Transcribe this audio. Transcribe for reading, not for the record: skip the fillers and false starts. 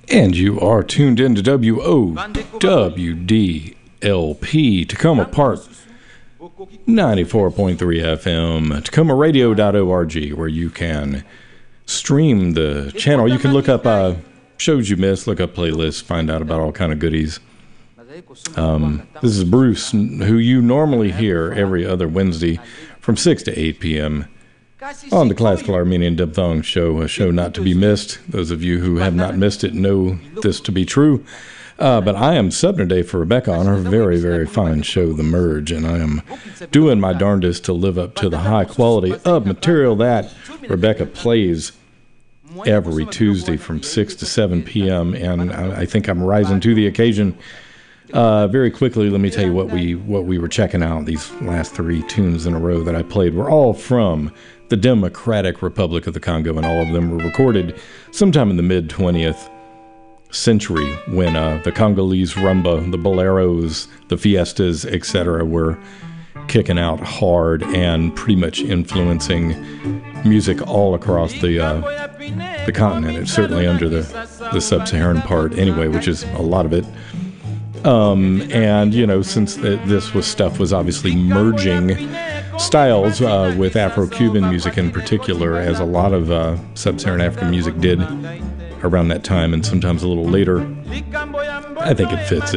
And you are tuned in to WOWDLP, Tacoma Park, 94.3 FM, TacomaRadio.org, where you can stream the channel. You can look up shows you missed, look up playlists, find out about all kind of goodies. This is Bruce, who you normally hear every other Wednesday from 6 to 8 p.m. on the Classical Armenian Diphthong Show, a show not to be missed. Those of you who have not missed it know this to be true. But I am subbing today for Rebecca on her very, very fine show, The Merge, and I am doing my darndest to live up to the high quality of material that Rebecca plays every Tuesday from 6 to 7 p.m., and I think I'm rising to the occasion. Very quickly, let me tell you what we were checking out. These last three tunes in a row that I played were all from the Democratic Republic of the Congo, and all of them were recorded sometime in the mid-20th century when the Congolese rumba, the boleros, the fiestas, etc. were kicking out hard and pretty much influencing music all across the continent. It's certainly under the sub-Saharan part anyway, which is a lot of it. And, you know, since this stuff was obviously merging styles with Afro-Cuban music in particular, as a lot of sub-Saharan African music did around that time and sometimes a little later, I think it fits